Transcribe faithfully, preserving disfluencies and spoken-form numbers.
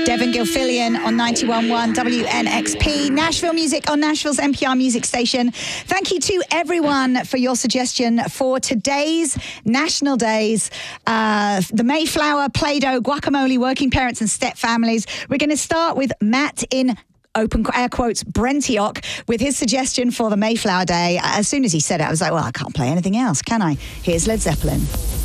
Devin Gilfillian on ninety-one point one W N X P. Nashville Music on Nashville's N P R Music Station. Thank you to everyone for your suggestion for today's National Days. Uh, the Mayflower, Play-Doh, guacamole, working parents and step families. We're going to start with Matt in open air quotes, Brentioch, with his suggestion for the Mayflower Day. As soon as he said it, I was like, well, I can't play anything else, can I? Here's Led Zeppelin.